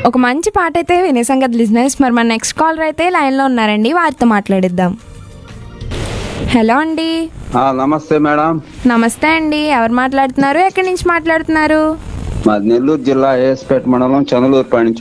ఒక మంచి పాట అయితే వినేసాం కదా లిజనర్స్. మరి మన నెక్స్ట్ కాలర్ అయితే లైన్లో ఉన్నారండి, వారితో మాట్లాడిద్దాం. హలో అండి. నమస్తే మేడం. నమస్తే అండి, ఎవరు మాట్లాడుతున్నారు, ఎక్కడి నుంచి మాట్లాడుతున్నారు? మాది నెల్లూరు జిల్లా ఏఎస్పేట మండలం చంద్రలూరుపేట నుంచి